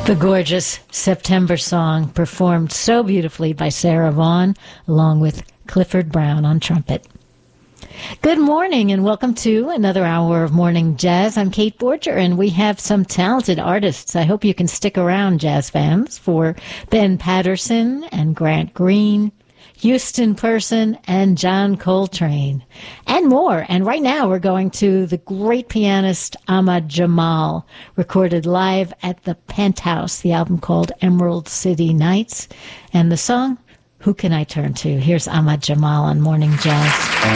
The gorgeous September song, performed so beautifully by Sarah Vaughan, along with Clifford Brown on trumpet. Good morning and welcome to another hour of Morning Jazz. I'm Kate Borger and we have some talented artists. I hope you can stick around, jazz fans, for Ben Patterson and Grant Green, Houston Person and John Coltrane, and more. And right now we're going to the great pianist Ahmad Jamal, recorded live at the Penthouse, the album called Emerald City Nights, and the song, Who Can I Turn To? Here's Ahmad Jamal on Morning Jazz.